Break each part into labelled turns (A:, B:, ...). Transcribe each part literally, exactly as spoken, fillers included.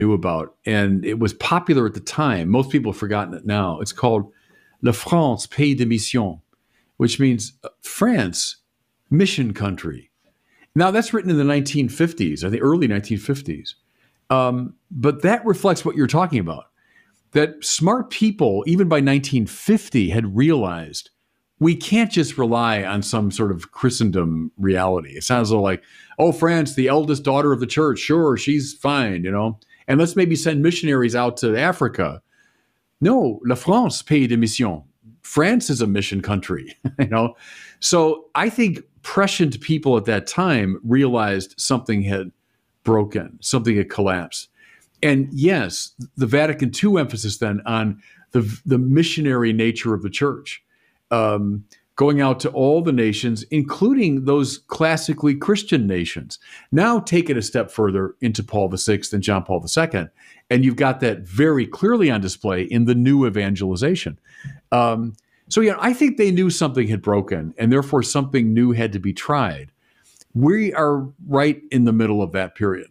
A: knew about, and it was popular at the time. Most people have forgotten it now. It's called La France, pays de mission, which means France, mission country. Now, that's written in the nineteen fifties, or the early nineteen fifties. Um, but that reflects what you're talking about, that smart people, even by nineteen fifty, had realized we can't just rely on some sort of Christendom reality. It sounds like, oh, France, the eldest daughter of the church, sure, she's fine, you know, and let's maybe send missionaries out to Africa. No, la France, pays de mission. France is a mission country, you know. So I think prescient people at that time realized something had broken, something had collapsed. And yes, the Vatican two emphasis then on the, the missionary nature of the church, um, going out to all the nations, including those classically Christian nations. Now take it a step further into Paul the Sixth and John Paul the Second, and you've got that very clearly on display in the new evangelization. Um, so, yeah, I think they knew something had broken, and therefore something new had to be tried. We are right in the middle of that period.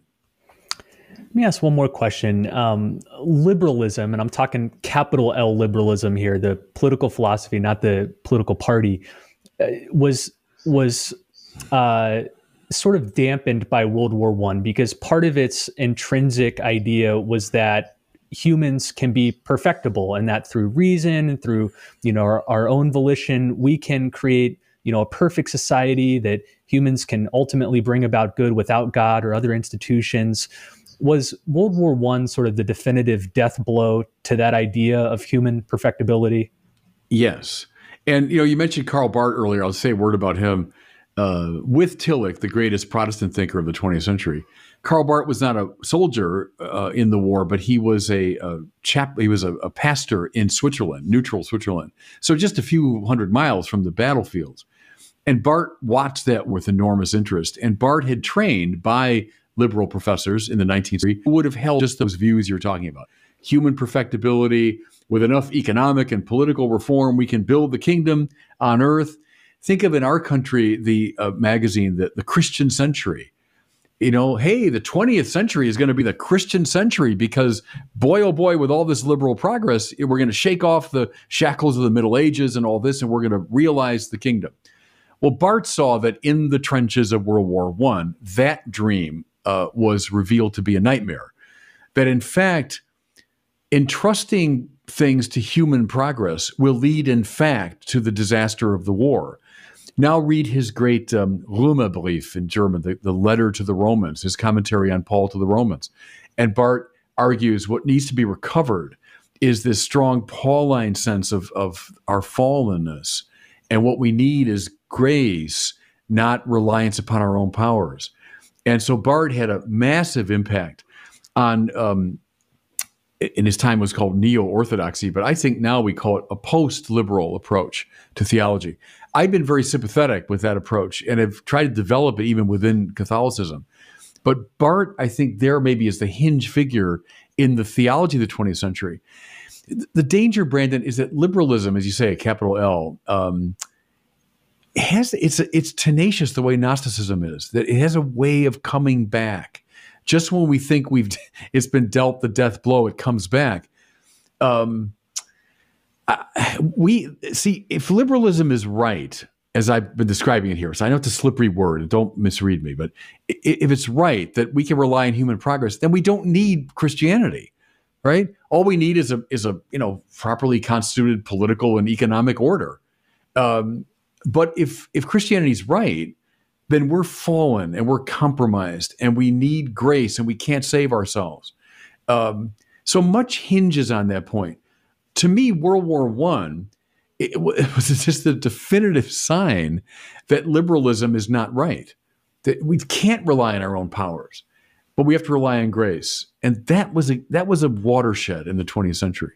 B: Let me ask one more question. Um, liberalism, and I'm talking capital L liberalism here, the political philosophy, not the political party, uh, was was uh, sort of dampened by World War One, because part of its intrinsic idea was that humans can be perfectible, and that through reason and through, you know, our, our own volition, we can create, you know, a perfect society, that humans can ultimately bring about good without God or other institutions. Was World War One sort of the definitive death blow to that idea of human perfectibility?
A: Yes. And, you know, you mentioned Karl Barth earlier. I'll say a word about him. Uh, with Tillich, the greatest Protestant thinker of the twentieth century, Karl Barth was not a soldier uh, in the war, but he was a, a chap. He was a, a pastor in Switzerland, neutral Switzerland. So just a few hundred miles from the battlefields. And Barth watched that with enormous interest. And Barth had trained by liberal professors in the nineteenth century who would have held just those views you're talking about. Human perfectibility, with enough economic and political reform, we can build the kingdom on earth. Think of in our country, the uh, magazine, the, the Christian Century. You know, hey, the twentieth century is going to be the Christian century because, boy, oh boy, with all this liberal progress, we're going to shake off the shackles of the Middle Ages and all this, and we're going to realize the kingdom. Well, Barth saw that in the trenches of World War One, that dream uh, was revealed to be a nightmare. That in fact, entrusting things to human progress will lead, in fact, to the disaster of the war. Now read his great um, Römerbrief in German, the, the letter to the Romans, his commentary on Paul to the Romans. And Barth argues what needs to be recovered is this strong Pauline sense of, of our fallenness. And what we need is grace, not reliance upon our own powers. And so Barth had a massive impact on, um, in his time was called neo-orthodoxy, but I think now we call it a post-liberal approach to theology. I've been very sympathetic with that approach and have tried to develop it even within Catholicism. But Barth, I think there maybe is the hinge figure in the theology of the twentieth century. The danger, Brandon, is that liberalism, as you say, a capital L, um, has it's it's tenacious the way Gnosticism is, that it has a way of coming back. Just when we think we've it's been dealt the death blow, it comes back. Um, I, we see if liberalism is right, as I've been describing it here. So I know it's a slippery word, and don't misread me. But if it's right that we can rely on human progress, then we don't need Christianity, right? All we need is a is a you know properly constituted political and economic order. Um, but if if Christianity is right, then we're fallen and we're compromised and we need grace and we can't save ourselves. Um, so much hinges on that point. To me, World War One, it, it was just a definitive sign that liberalism is not right, that we can't rely on our own powers, but we have to rely on grace. And that was a, that was a watershed in the twentieth century.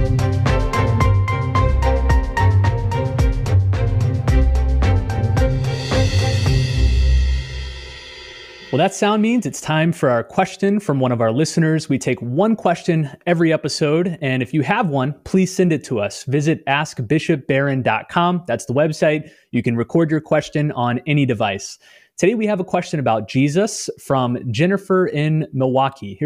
B: Well, that sound means it's time for our question from one of our listeners. We take one question every episode, and if you have one, please send it to us. Visit ask bishop barron dot com. That's the website. You can record your question on any device. Today, we have a question about Jesus from Jennifer in Milwaukee. Here's